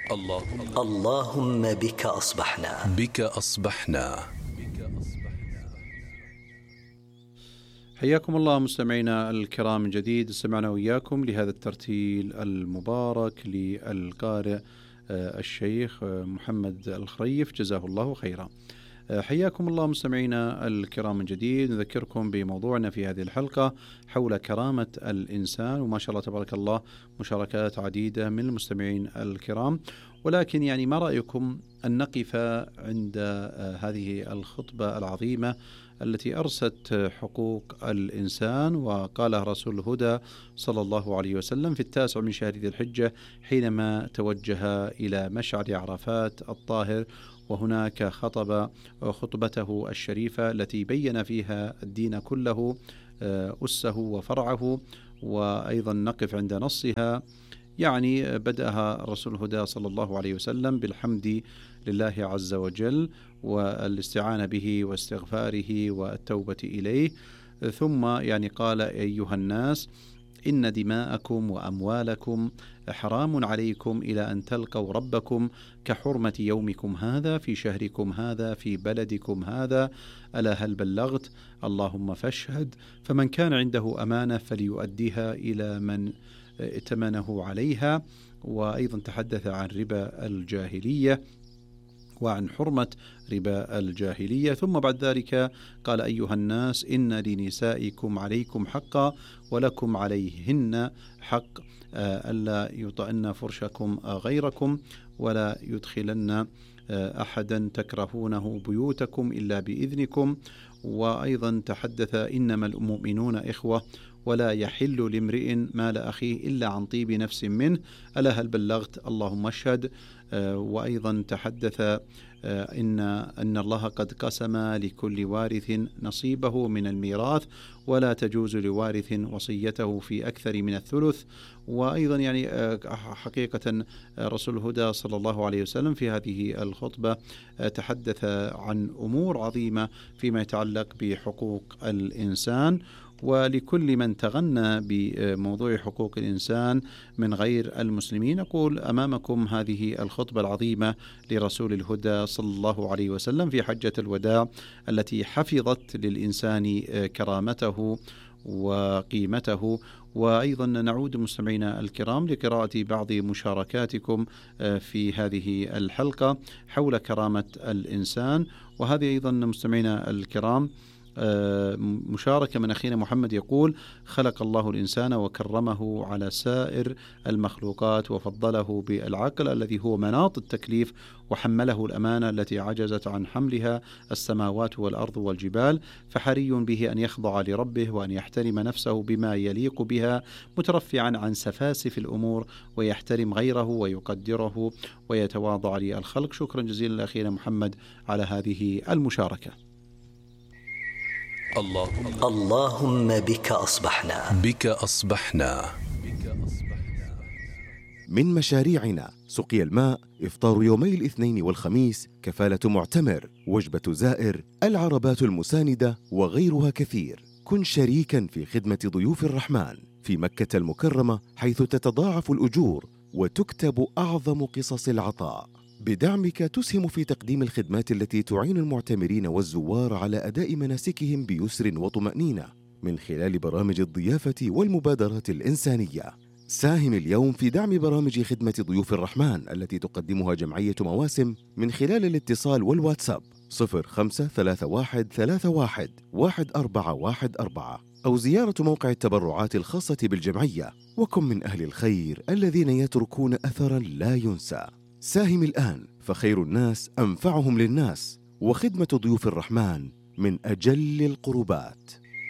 اللهم بك أصبحنا. بك أصبحنا. حياكم الله مستمعينا الكرام من جديد. استمعنا وإياكم لهذا الترتيل المبارك للقارئ الشيخ محمد الخريف جزاه الله خيرا. حياكم الله مستمعينا الكرام من جديد. نذكركم بموضوعنا في هذه الحلقة حول كرامة الإنسان، وما شاء الله تبارك الله مشاركات عديدة من المستمعين الكرام. ولكن ما رأيكم أن نقف عند هذه الخطبة العظيمة التي أرست حقوق الإنسان، وقالها رسول الهدى صلى الله عليه وسلم في 9 من شهر ذي الحجة حينما توجه إلى مشعر عرفات الطاهر، وهناك خطب خطبته الشريفة التي بين فيها الدين كله أسه وفرعه، وأيضا نقف عند نصها. بدأها رسول الهدى صلى الله عليه وسلم بالحمد لله عز وجل والاستعانة به واستغفاره والتوبة إليه، ثم قال: أيها الناس، إن دماءكم وأموالكم حرام عليكم إلى أن تلقوا ربكم كحرمة يومكم هذا في شهركم هذا في بلدكم هذا، ألا هل بلغت؟ اللهم فاشهد. فمن كان عنده أمانة فليؤديها إلى من ائتمنه عليها. وأيضا تحدث عن ربا الجاهلية وعن حرمة ربا الجاهلية، ثم بعد ذلك قال: أيها الناس، إن لنسائكم عليكم حقا ولكم عليهن حق، ألا يطأن فرشكم غيركم ولا يدخلن أحدا تكرهونه بيوتكم إلا بإذنكم. وأيضا تحدث: إنما المؤمنون إخوة ولا يحل لامرئ مال أخيه إلا عن طيب نفس منه، ألا هل بلغت؟ اللهم اشهد. وأيضا تحدث إن الله قد قسم لكل وارث نصيبه من الميراث، ولا تجوز لوارث وصيته في أكثر من الثلث. وأيضا حقيقة رسول الهدى صلى الله عليه وسلم في هذه الخطبة تحدث عن أمور عظيمة فيما يتعلق بحقوق الإنسان. ولكل من تغنى بموضوع حقوق الإنسان من غير المسلمين، أقول أمامكم هذه الخطبة العظيمة لرسول الهدى صلى الله عليه وسلم في حجة الوداع التي حفظت للإنسان كرامته وقيمته. وأيضا نعود مستمعينا الكرام لقراءة بعض مشاركاتكم في هذه الحلقة حول كرامة الإنسان. وهذه أيضا مستمعينا الكرام مشاركة من أخينا محمد يقول: خلق الله الإنسان وكرمه على سائر المخلوقات وفضله بالعقل الذي هو مناط التكليف، وحمله الأمانة التي عجزت عن حملها السماوات والأرض والجبال، فحري به أن يخضع لربه وأن يحترم نفسه بما يليق بها، مترفعا عن سفاسف الأمور، ويحترم غيره ويقدره ويتواضع للخلق. شكرا جزيلا لأخينا محمد على هذه المشاركة. اللهم بك أصبحنا. بك أصبحنا. من مشاريعنا سقي الماء، إفطار يومي الاثنين والخميس، كفالة معتمر، وجبة زائر، العربات المساندة وغيرها كثير. كن شريكا في خدمة ضيوف الرحمن في مكة المكرمة، حيث تتضاعف الأجور وتكتب أعظم قصص العطاء. بدعمك تسهم في تقديم الخدمات التي تعين المعتمرين والزوار على أداء مناسكهم بيسر وطمأنينة من خلال برامج الضيافة والمبادرات الإنسانية. ساهم اليوم في دعم برامج خدمة ضيوف الرحمن التي تقدمها جمعية مواسم من خلال الاتصال والواتساب 0531311414 أو زيارة موقع التبرعات الخاصة بالجمعية. وكن من أهل الخير الذين يتركون أثرا لا ينسى. ساهم الآن، فخير الناس أنفعهم للناس، وخدمة ضيوف الرحمن من أجل القربات.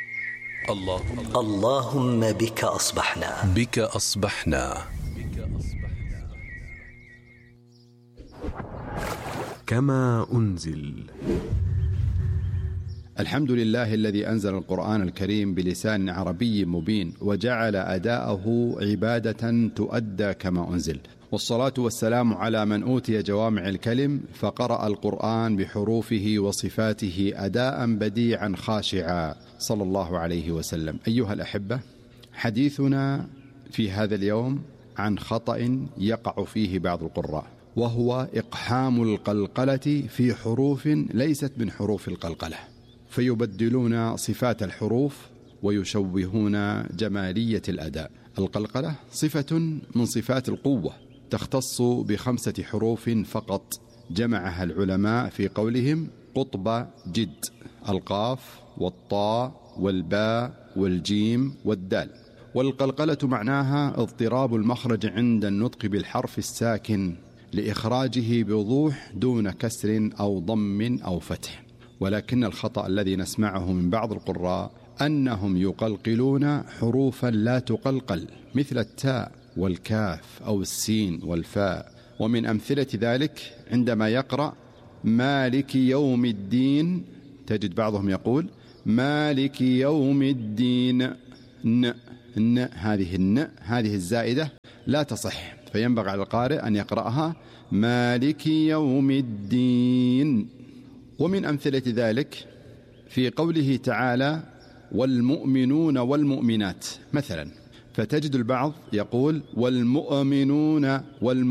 اللهم بك أصبحنا. بك أصبحنا. كما أنزل. الحمد لله الذي أنزل القرآن الكريم بلسان عربي مبين، وجعل أداءه عبادة تؤدى كما أنزل. والصلاة والسلام على من أوتي جوامع الكلم فقرأ القرآن بحروفه وصفاته أداء بديعا خاشعا، صلى الله عليه وسلم. أيها الأحبة، حديثنا في هذا اليوم عن خطأ يقع فيه بعض القراء، وهو إقحام القلقلة في حروف ليست من حروف القلقلة، فيبدلون صفات الحروف ويشوهون جمالية الأداء. القلقلة صفة من صفات القوة تختص ب5 حروف فقط، جمعها العلماء في قولهم قطب جد: القاف والطاء والباء والجيم والدال. والقلقلة معناها اضطراب المخرج عند النطق بالحرف الساكن لإخراجه بوضوح دون كسر أو ضم أو فتح. ولكن الخطأ الذي نسمعه من بعض القراء أنهم يقلقلون حروفا لا تقلقل، مثل التاء والكاف أو السين والفاء. ومن أمثلة ذلك عندما يقرأ مالك يوم الدين، تجد بعضهم يقول مالك يوم الدين، هذه الزائدة لا تصح، فينبغي على القارئ أن يقرأها مالك يوم الدين. ومن أمثلة ذلك في قوله تعالى والمؤمنون والمؤمنات مثلا، فتجد البعض يقول والمؤمنون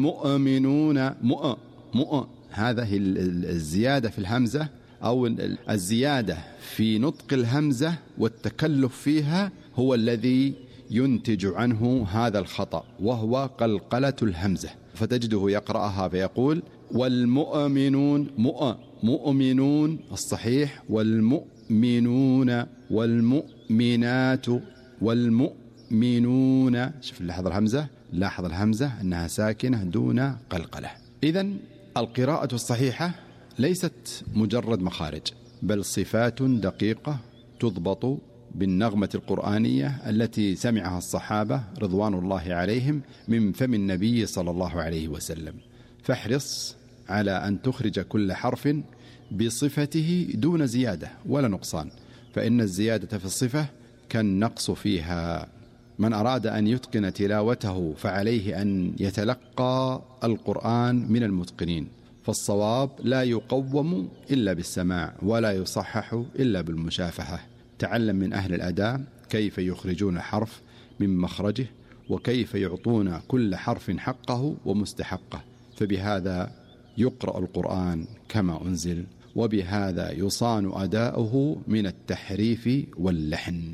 مؤ، هذه الزيادة في الهمزة أو الزيادة في نطق الهمزة والتكلف فيها هو الذي ينتج عنه هذا الخطأ، وهو قلقلة الهمزة. فتجده يقرأها فيقول والمؤمنون مؤمنون الصحيح، والمؤمنون والمؤمنات والمؤمنون. شوف لاحظ الهمزة أنها ساكنة دون قلقلة. إذن القراءة الصحيحة ليست مجرد مخارج، بل صفات دقيقة تضبط بالنغمة القرآنية التي سمعها الصحابة رضوان الله عليهم من فم النبي صلى الله عليه وسلم. فاحرص على أن تخرج كل حرف بصفته دون زيادة ولا نقصان، فإن الزيادة في الصفة كالنقص فيها. من أراد أن يتقن تلاوته فعليه أن يتلقى القرآن من المتقنين، فالصواب لا يقوم إلا بالسماع ولا يصحح إلا بالمشافهة. تعلم من أهل الأداء كيف يخرجون الحرف من مخرجه، وكيف يعطون كل حرف حقه ومستحقه، فبهذا يقرأ القرآن كما أنزل، وبهذا يصان أداؤه من التحريف واللحن.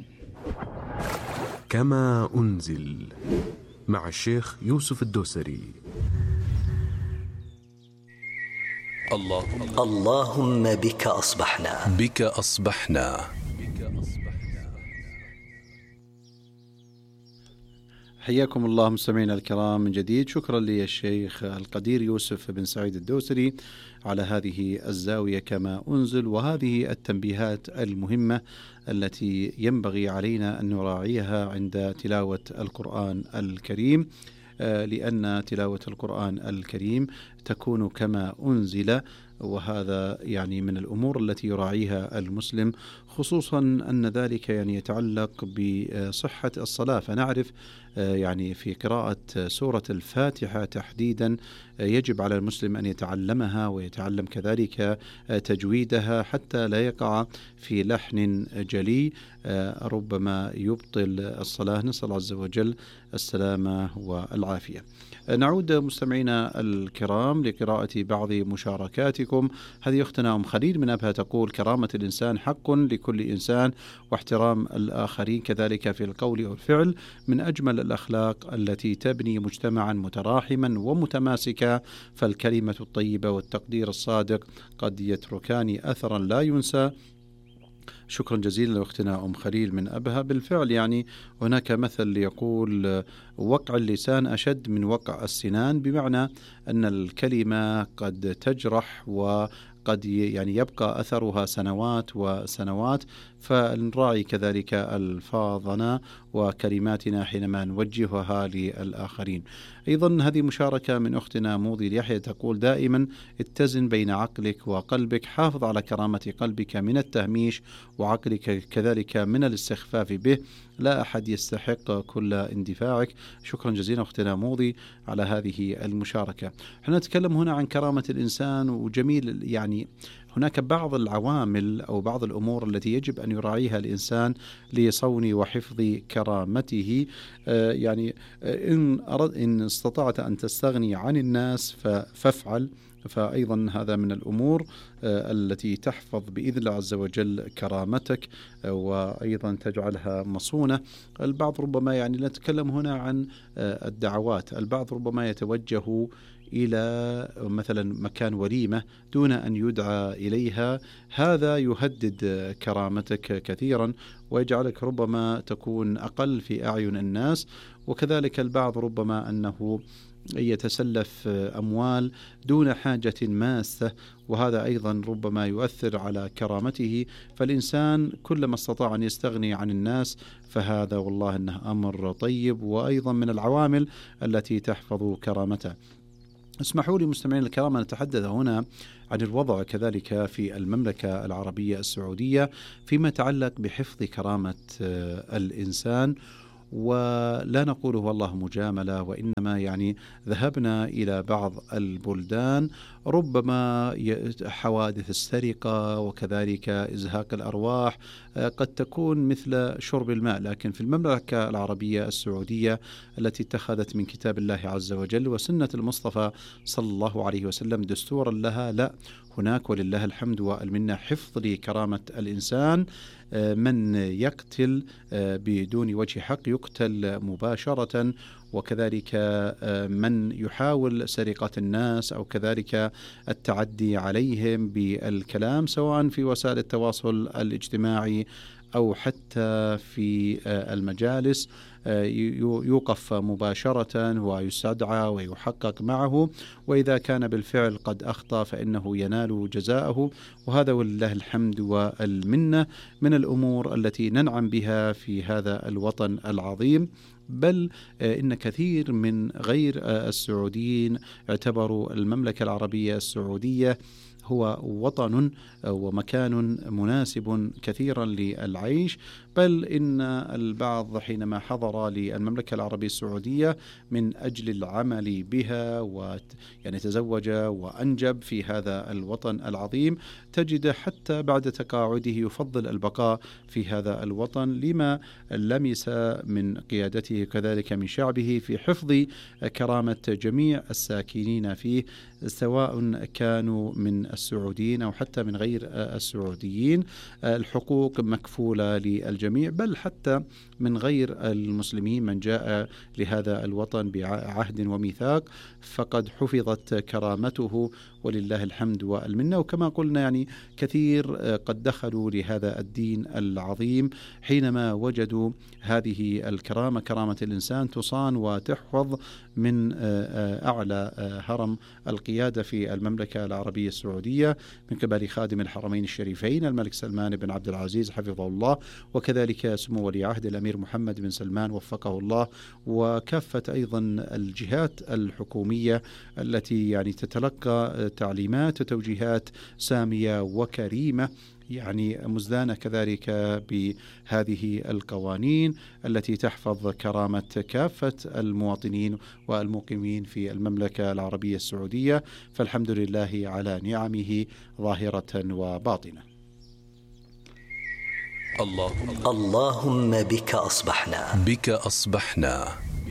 كما أنزل مع الشيخ يوسف الدوسري. اللهم بك أصبحنا. بك أصبحنا. حياكم الله مستمعينا الكرام من جديد. شكرا للشيخ القدير يوسف بن سعيد الدوسري على هذه الزاوية كما أنزل، وهذه التنبيهات المهمة التي ينبغي علينا أن نراعيها عند تلاوة القرآن الكريم، لأن تلاوة القرآن الكريم تكون كما أنزل، وهذا يعني من الأمور التي يراعيها المسلم، خصوصا أن ذلك يعني يتعلق بصحة الصلاة. فنعرف يعني في قراءة سورة الفاتحة تحديدا يجب على المسلم أن يتعلمها ويتعلم كذلك تجويدها حتى لا يقع في لحن جلي ربما يبطل الصلاة. نسأل الله عز وجل السلامة والعافية. نعود مستمعينا الكرام لقراءة بعض مشاركاتكم. هذه أختنا أم خليل من أبها تقول كرامة الإنسان حق لكل إنسان، واحترام الآخرين كذلك في القول والفعل من أجمل الأخلاق التي تبني مجتمعا متراحما ومتماسكا، فالكلمة الطيبة والتقدير الصادق قد يتركان أثرا لا ينسى. شكرا جزيلا لأختنا أم خليل من أبها. بالفعل يعني هناك مثل يقول وقع اللسان أشد من وقع السنان، بمعنى أن الكلمة قد تجرح وقد يعني يبقى أثرها سنوات وسنوات، فنراعي كذلك ألفاظنا وكلماتنا حينما نوجهها للآخرين. أيضا هذه مشاركة من أختنا موضي اليحيى تقول دائما اتزن بين عقلك وقلبك، حافظ على كرامة قلبك من التهميش وعقلك كذلك من الاستخفاف به، لا أحد يستحق كل اندفاعك. شكرا جزيلا أختنا موضي على هذه المشاركة. احنا نتكلم هنا عن كرامة الإنسان، وجميل يعني هناك بعض العوامل أو بعض الأمور التي يجب أن يراعيها الإنسان لصون وحفظ كرامته. يعني إن استطعت أن تستغني عن الناس فافعل، فأيضا هذا من الأمور التي تحفظ بإذن الله عز وجل كرامتك وأيضا تجعلها مصونة. البعض ربما يعني نتكلم هنا عن الدعوات، البعض ربما يتوجه إلى مثلا مكان وليمة دون أن يدعى إليها، هذا يهدد كرامتك كثيرا ويجعلك ربما تكون أقل في أعين الناس. وكذلك البعض ربما أنه يتسلف أموال دون حاجة ماسة، وهذا أيضا ربما يؤثر على كرامته. فالإنسان كلما استطاع أن يستغني عن الناس فهذا والله أنه أمر طيب وأيضا من العوامل التي تحفظ كرامته. اسمحوا لي مستمعين الكرام أن نتحدث هنا عن الوضع كذلك في المملكة العربية السعودية فيما يتعلق بحفظ كرامة الإنسان، ولا نقوله والله مجاملة، وإنما يعني ذهبنا إلى بعض البلدان ربما حوادث السرقة وكذلك إزهاق الأرواح قد تكون مثل شرب الماء، لكن في المملكة العربية السعودية التي اتخذت من كتاب الله عز وجل وسنة المصطفى صلى الله عليه وسلم دستورا لها، لا، هناك ولله الحمد والمنة حفظ لكرامة الإنسان. من يقتل بدون وجه حق يقتل مباشرة، وكذلك من يحاول سرقة الناس أو كذلك التعدي عليهم بالكلام سواء في وسائل التواصل الاجتماعي أو حتى في المجالس يوقف مباشرة ويستدعى ويحقق معه، وإذا كان بالفعل قد أخطأ فإنه ينال جزاءه. وهذا ولله الحمد والمنة من الأمور التي ننعم بها في هذا الوطن العظيم. بل إن كثير من غير السعوديين اعتبروا المملكة العربية السعودية هو وطن ومكان مناسب كثيرا للعيش، بل إن البعض حينما حضر للمملكة العربية السعودية من أجل العمل بها يعني تزوج وأنجب في هذا الوطن العظيم، تجد حتى بعد تقاعده يفضل البقاء في هذا الوطن لما لمس من قيادته كذلك من شعبه في حفظ كرامة جميع الساكنين فيه، سواء كانوا من السعوديين أو حتى من غير السعوديين. الحقوق مكفولة للجميع، بل حتى من غير المسلمين من جاء لهذا الوطن بعهد وميثاق فقد حفظت كرامته ولله الحمد والمنة. وكما قلنا يعني كثير قد دخلوا لهذا الدين العظيم حينما وجدوا هذه الكرامة، كرامة الإنسان تصان وتحفظ من أعلى هرم القيادة في المملكة العربية السعودية من قبل خادم الحرمين الشريفين الملك سلمان بن عبد العزيز حفظه الله، وكذلك سمو ولي عهد الأمير محمد بن سلمان وفقه الله، وكافة أيضا الجهات الحكومية التي يعني تتلقى تعليمات وتوجيهات سامية وكريمة يعني مزدانة كذلك بهذه القوانين التي تحفظ كرامة كافة المواطنين والمقيمين في المملكة العربية السعودية، فالحمد لله على نعمه ظاهرة وباطنة. اللهم بك أصبحنا، بك أصبحنا.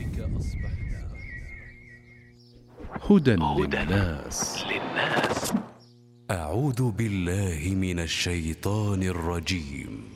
هدى للناس. أعوذ بالله من الشيطان الرجيم.